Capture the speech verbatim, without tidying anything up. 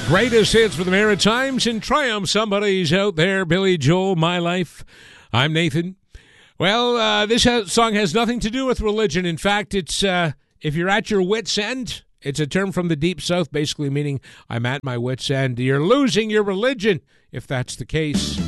Greatest hits for the Maritimes and Triumph. Somebody's out there. Billy Joel, My Life. I'm Nathan. Well, uh, this ha- song has nothing to do with religion. In fact, it's uh, if you're at your wit's end. It's a term from the Deep South, basically meaning I'm at my wit's end. You're losing your religion, if that's the case.